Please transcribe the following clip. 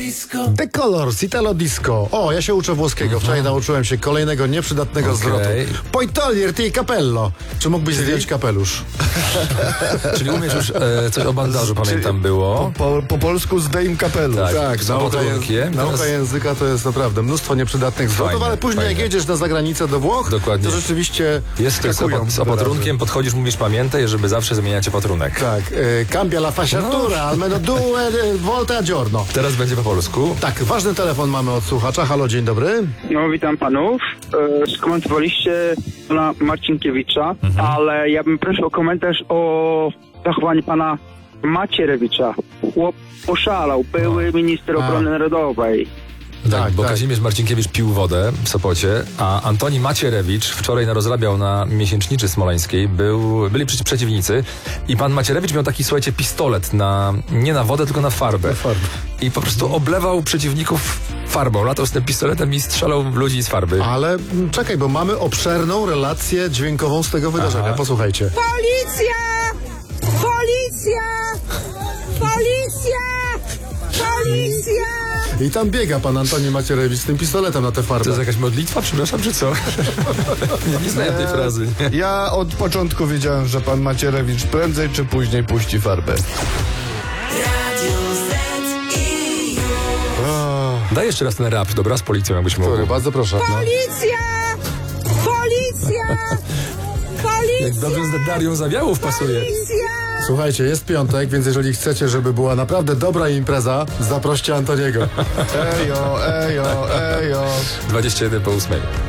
The Colors, Italo Disco. O, ja się uczę włoskiego. Wczoraj nauczyłem się kolejnego nieprzydatnego zwrotu. Puoi toglierti il capello. Czy mógłbyś zdjąć kapelusz? Czyli umiesz już coś o bandażu, pamiętam, było. Po polsku zdejm kapelusz. Tak, nauka języka to jest naprawdę mnóstwo nieprzydatnych zwrotów, ale później jak jedziesz na zagranicę do Włoch, dokładnie, to rzeczywiście jest ktoś z opatrunkiem, podchodzisz, mówisz, pamiętaj, żeby zawsze zmieniać opatrunek. Tak, cambia la fasciatura, almeno due volte al giorno. Teraz będzie po polsku. Tak, ważny telefon mamy od słuchacza. Halo, dzień dobry. No, witam panów. Skomentowaliście pana Marcinkiewicza, ale ja bym prosił o komentarz o zachowaniu pana Macierewicza. Chłop oszalał, były minister obrony narodowej. Tak, bo Kazimierz Marcinkiewicz pił wodę w Sopocie, a Antoni Macierewicz wczoraj rozrabiał na miesięcznicy smoleńskiej. Byli przeciwnicy i pan Macierewicz miał taki, słuchajcie, pistolet nie na wodę, tylko na farbę. I po prostu oblewał przeciwników farbą. Latał z tym pistoletem i strzelał w ludzi z farby. Ale czekaj, bo mamy obszerną relację dźwiękową z tego wydarzenia. Posłuchajcie. Policja! Policja! Policja! Policja! I tam biega pan Antoni Macierewicz z tym pistoletem na tę farbę. To jest jakaś modlitwa, przepraszam, czy co? nie znałem tej frazy. Nie? Ja od początku wiedziałem, że pan Macierewicz prędzej czy później puści farbę. Daj jeszcze raz ten rap, dobra, z policją, jakbyś mógł. Bardzo proszę. Policja! Policja! Policja! Jak dobrze z Darią Zawiałów pasuje. Słuchajcie, jest piątek, więc jeżeli chcecie, żeby była naprawdę dobra impreza, zaproście Antoniego. Ejo, ejo, ejo. 21 po 8.